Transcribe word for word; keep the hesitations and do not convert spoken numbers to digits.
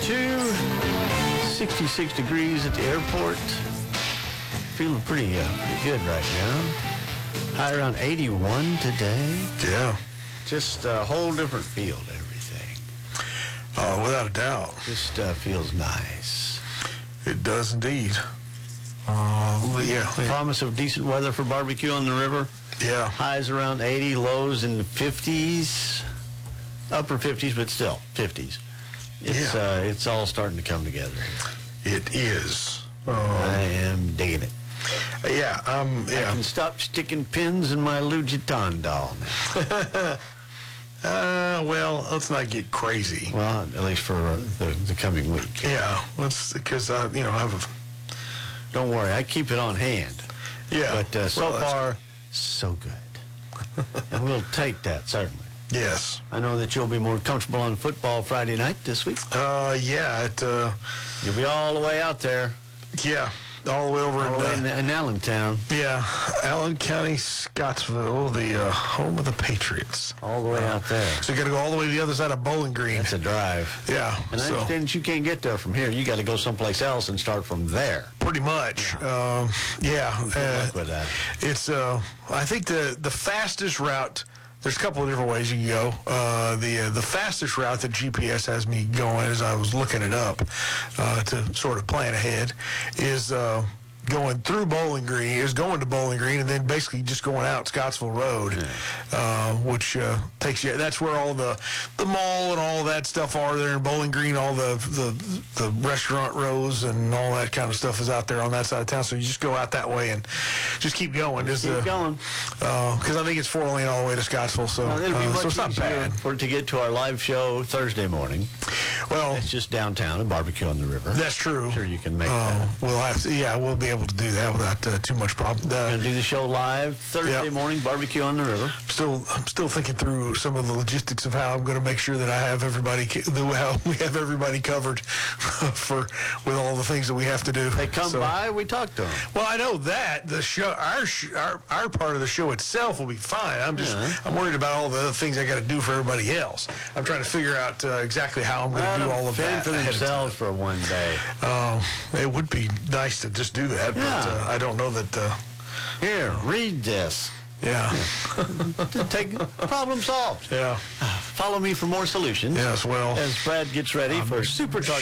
two, sixty-six degrees at the airport. Feeling pretty, uh, pretty good right now. High around eighty-one today. Yeah. Just a whole different feel to everything. Uh, without a doubt. Just uh, feels nice. It does indeed. Uh, yeah. Promise of decent weather for barbecue on the river. Yeah. Highs around eighty, lows in the fifties. Upper fifties, but still fifties. It's, Yeah. uh, it's all starting to come together here. It is. Uh, I am digging it. yeah. Um, I yeah. can stop sticking pins in my Lujitan doll now. Uh, well, let's not get crazy. Well, at least for uh, the, the coming week. Yeah. Let's, because, uh, you know, I have a... Don't worry, I keep it on hand. Yeah. But uh, so Well, that's- far, so good. And we'll take that, certainly. Yes. I know that you'll be more comfortable on football Friday night this week. Uh, yeah. It, uh, You'll be all the way out there, yeah. All the way over all the way in, in, uh, in Allentown, yeah, Allen County, Scottsville, the uh, home of the Patriots. all the way out there. So you got to go all the way to the other side of Bowling Green. That's a drive. Yeah. And I so understand that you can't get there from here. You got to go someplace else and start from there. pretty much. Yeah. Um, yeah. Good Uh, luck with that. it's. Uh, I think the the fastest route. There's a couple of different ways you can go. Uh, the uh, the fastest route that G P S has me going, as I was looking it up uh, to sort of plan ahead, is uh, going through Bowling Green, is going to Bowling Green, and then basically just going out Scottsville Road, uh, which uh, takes you. That's where all the the mall and all that stuff are there in Bowling Green. All the the the restaurant rows and all that kind of stuff is out there on that side of town. So you just go out that way and just keep going. Just, Keep uh, going. because I think it's four lane all the way to Scottsville, so, Well, it'll be uh, much so it's not easier bad. for it to get to our live show Thursday morning. Well, It's just downtown and barbecue on the river. that's true. I'm sure you can make Uh, that. we'll have to, yeah, we'll be able to do that without uh, too much problem. We're Uh, going to do the show live Thursday Yep. morning, barbecue on the river. still, I'm still thinking through some of the logistics of how I'm going to make sure that I have everybody, ca- the- how we have everybody covered for with all the things that we have to do. They come So- by, we talk to them. Well, I know that the show, our, sh- our our part of the show itself will be fine. I'm just, Yeah. I'm worried about all the other things I got to do for everybody else. I'm trying to figure out uh, exactly how I'm going to do all of Fend that. for ahead of time. themselves for one day. Uh, it would be nice to just do that, but Yeah. uh, I don't know that. Uh, Here, read this. yeah, Take problem solved. yeah, Follow me for more solutions. yes. Well, As Brad gets ready for Super Talk